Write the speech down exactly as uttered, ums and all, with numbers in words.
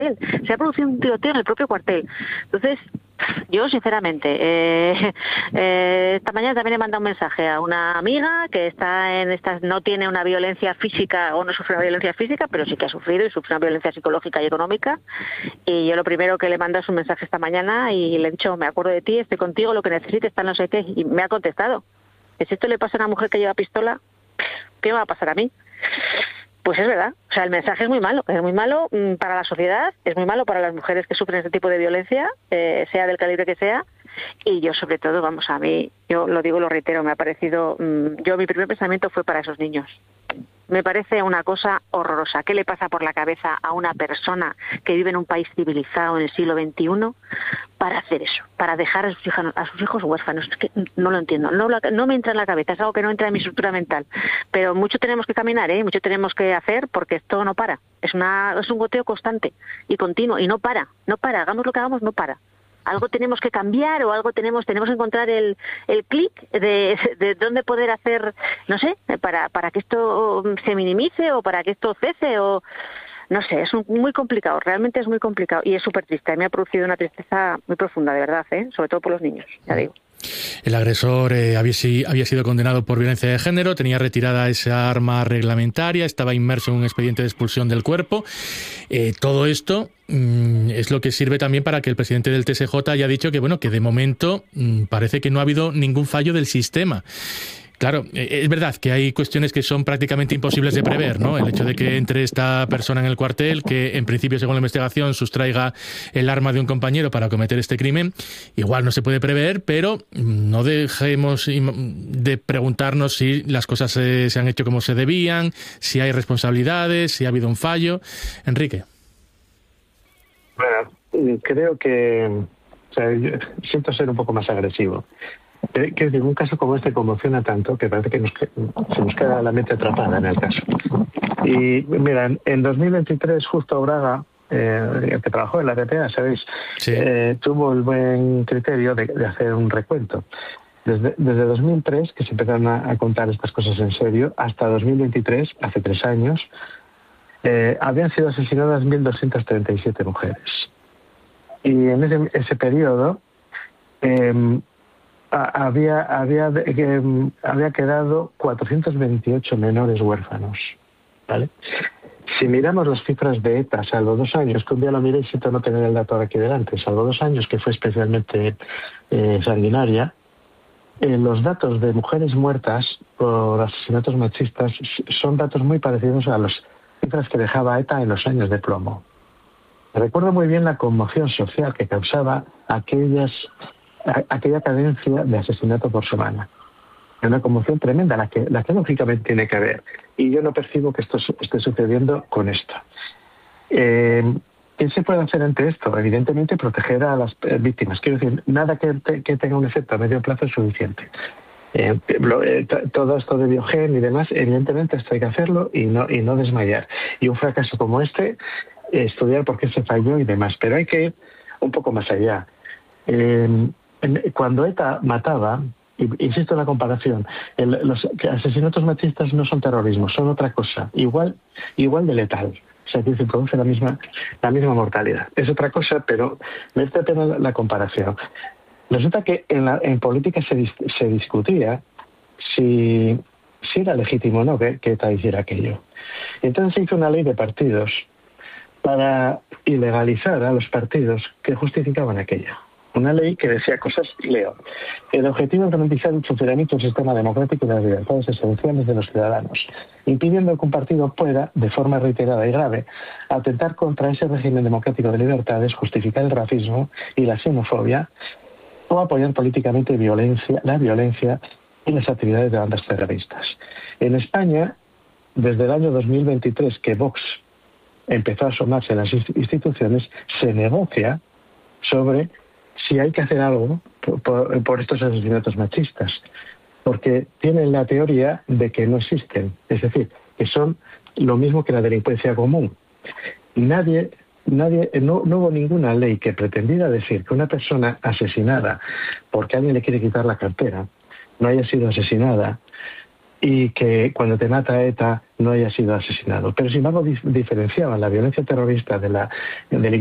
Se ha producido un tiroteo en el propio cuartel. Entonces, yo sinceramente, eh, eh, esta mañana también he mandado un mensaje a una amiga que está en estas, no tiene una violencia física o no sufre una violencia física, pero sí que ha sufrido y sufre una violencia psicológica y económica. Y yo lo primero que le mando es un mensaje esta mañana y le he dicho, me acuerdo de ti, estoy contigo, lo que necesites, tal no sé qué. Y me ha contestado, que si esto le pasa a una mujer que lleva pistola, ¿qué me va a pasar a mí? Pues es verdad, o sea, el mensaje es muy malo, es muy malo mmm, para la sociedad, es muy malo para las mujeres que sufren este tipo de violencia, eh, sea del calibre que sea, y yo sobre todo, vamos, a mí, yo lo digo, lo reitero, me ha parecido, mmm, yo mi primer pensamiento fue para esos niños. Me parece una cosa horrorosa. ¿Qué le pasa por la cabeza a una persona que vive en un país civilizado en el siglo veintiuno para hacer eso? Para dejar a sus hijos, a sus hijos huérfanos. Es que no lo entiendo. No, no me entra en la cabeza. Es algo que no entra en mi estructura mental. Pero mucho tenemos que caminar, ¿eh? Mucho tenemos que hacer porque esto no para. Es, una, es un goteo constante y continuo. Y no para. No para. Hagamos lo que hagamos, no para. Algo tenemos que cambiar o algo tenemos tenemos que encontrar el, el clic de, de dónde poder hacer, no sé, para para que esto se minimice o para que esto cese o no sé, es un, muy complicado, realmente es muy complicado y es súper triste. A mí me ha producido una tristeza muy profunda, de verdad, ¿eh? Sobre todo por los niños, ya digo. El agresor eh, había, había sido condenado por violencia de género, tenía retirada esa arma reglamentaria, estaba inmerso en un expediente de expulsión del cuerpo. Eh, todo esto mm, es lo que sirve también para que el presidente del T S J haya dicho que, bueno, que de momento mm, parece que no ha habido ningún fallo del sistema. Claro, es verdad que hay cuestiones que son prácticamente imposibles de prever, ¿no? El hecho de que entre esta persona en el cuartel, que en principio, según la investigación, sustraiga el arma de un compañero para cometer este crimen, igual no se puede prever, pero no dejemos de preguntarnos si las cosas se, se han hecho como se debían, si hay responsabilidades, si ha habido un fallo. Enrique. Bueno, creo que... O sea, yo siento ser un poco más agresivo. Que en un caso como este conmociona tanto que parece que nos, se nos queda la mente atrapada en el caso. Y mira, en dos mil veintitrés justo Braga, eh, el que trabajó en la R T A, ¿sabéis? Sí. Eh, tuvo el buen criterio de, de hacer un recuento. Desde, desde dos mil tres, que se empezaron a, a contar estas cosas en serio, hasta dos mil veintitrés, hace tres años, eh, habían sido asesinadas mil doscientas treinta y siete mujeres. Y en ese, ese periodo... Eh, Había, había, eh, había quedado cuatrocientos veintiocho menores huérfanos, ¿vale? Si miramos las cifras de ETA, salvo dos años, que un día lo miré y siento no tener el dato aquí delante, salvo dos años que fue especialmente eh, sanguinaria, eh, los datos de mujeres muertas por asesinatos machistas son datos muy parecidos a las cifras que dejaba ETA en los años de plomo. Recuerdo muy bien la conmoción social que causaba aquellas... aquella cadencia de asesinato por semana. Es una conmoción tremenda, la que, la que lógicamente tiene que haber. Y yo no percibo que esto esté sucediendo con esto. Eh, ¿Qué se puede hacer ante esto? Evidentemente, proteger a las víctimas. Quiero decir, nada que, te, que tenga un efecto a medio plazo es suficiente. Eh, lo, eh, todo esto de Biogen y demás, evidentemente esto hay que hacerlo y no, y no desmayar. Y un fracaso como este, eh, estudiar por qué se falló y demás. Pero hay que ir un poco más allá. Eh, Cuando ETA mataba, insisto en la comparación, el, los asesinatos machistas no son terrorismo, son otra cosa, igual, igual de letal. O sea, que se produce la misma, la misma mortalidad. Es otra cosa, pero merece la pena la comparación. Resulta que en, la, en política se, se discutía si, si era legítimo o no que, que ETA hiciera aquello. Entonces se hizo una ley de partidos para ilegalizar a los partidos que justificaban aquello. Una ley que decía cosas, leo, el objetivo es garantizar el funcionamiento del sistema democrático y las libertades esenciales de los ciudadanos, impidiendo que un partido pueda, de forma reiterada y grave, atentar contra ese régimen democrático de libertades, justificar el racismo y la xenofobia, o apoyar políticamente violencia, la violencia y las actividades de bandas terroristas. En España, desde el año dos mil veintitrés, que Vox empezó a asomarse en las instituciones, se negocia sobre si hay que hacer algo por, por, por estos asesinatos machistas, porque tienen la teoría de que no existen, es decir, que son lo mismo que la delincuencia común. Nadie, nadie, no, no hubo ninguna ley que pretendiera decir que una persona asesinada porque alguien le quiere quitar la cartera no haya sido asesinada y que cuando te mata ETA no haya sido asesinado. Pero sin embargo dif- diferenciaban la violencia terrorista de la delincuencia